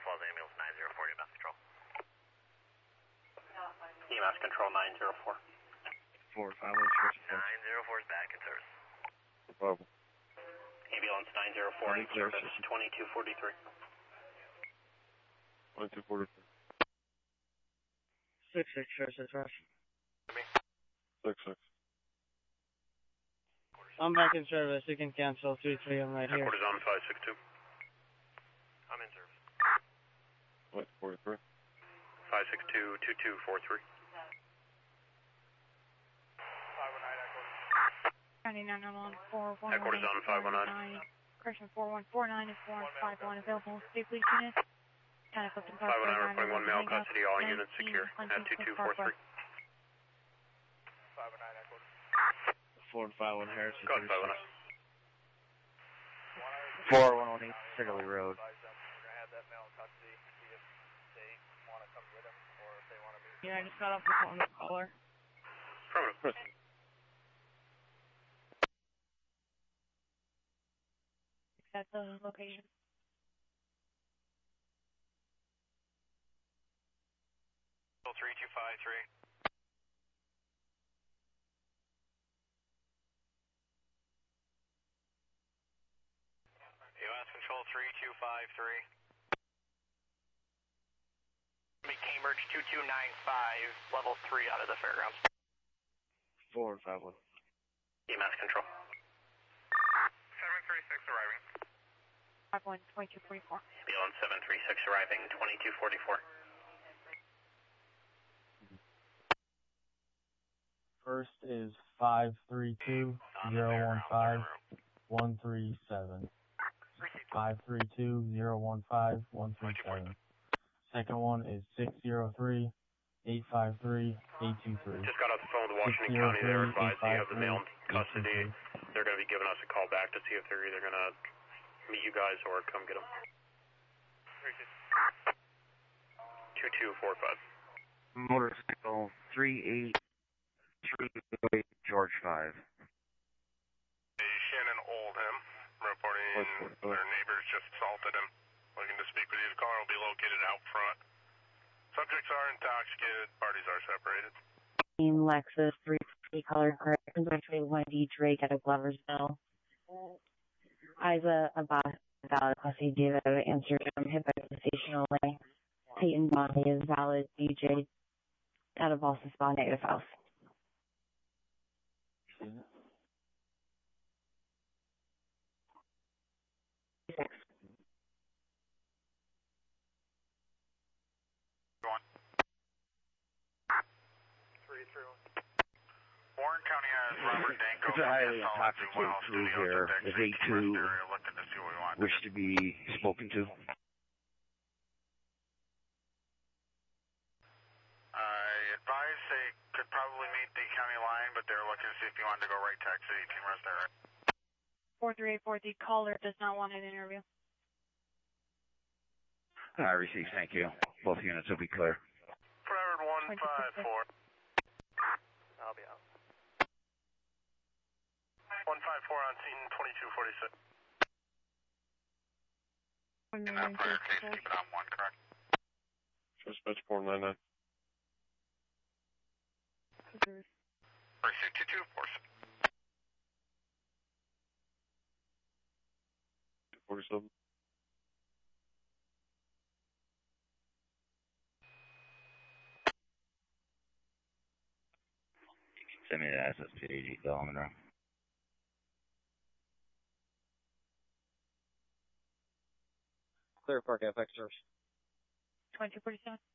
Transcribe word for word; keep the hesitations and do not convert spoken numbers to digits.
Falls Ambulance nine zero four, E M S Control. E M S Control nine zero four. Four, five, one, six, nine zero four is back in service. Problem. Ambulance nine zero four in service, twenty-two forty-three. twenty-two forty-three. Six six, service rush. Six six. I'm back in service. You can cancel three three. I'm right here. Headquarters on five six two. I'm in service. What, forty-three? five six two, two two four three. ninety-nine on four one Headquarters on five one nine. Correction four one four nine is four one five one available. State police unit. Ten Clifton Park. five one nine reporting one male custody, all units secure at two two four three. five one nine, headquarters. Four and five one Harrison. Go ahead, five one nine. Four one one eight Sigley Road. We're gonna have that male in custody, see if they want to come get him or if they want to meet. Yeah, I just got off the phone with the caller. Affirmative. That's the location. three two five three. U S Control three two five three. Cambridge two two nine five, level three out of the fairgrounds. Four and five one. E M S Control. seven three six arriving. five one twenty-two forty-four. Ambulance seven three six arriving, twenty-two forty-four. First is five three two, zero one five, one three seven. five three two, zero one five, one three seven. Second one is six zero three, eight five three, eight two three. Just got off the phone with Washington County. They're advising you of the male in custody. They're going to be giving us a call back to see if they're either going to meet you guys or come get them. two two four five. Motorcycle three eight three George five. Shannon Oldham reporting their neighbors just assaulted him. Looking to speak with you. The car will be located out front. Subjects are intoxicated. Parties are separated. Team Lexus three three color corrections actually one D Drake at a Gloversville. Isa Abbas valid class A David answered um, hit by the station only. Peyton Bonnie is valid D J out of Boston Spa negative house. Six. Go on. Three three one. Warren County has Robert Danko. It's a highly intoxicated crew here. Is A two wish to be spoken to? I advise they could probably meet the county line, but they're looking to see if you wanted to go right taxi eighteen rest there, right? four three eight four, the caller does not want an interview. I received, thank you. Both units will be clear. Forward one five four. I'll be out. one five four on scene, twenty-two forty-six. In that prior case, keep it on one, correct? Dispatch four nine nine. Precinct two two four six. forty-seven. Send me the S S P A G kilometer. Clear Park F X service. twenty-two forty-seven.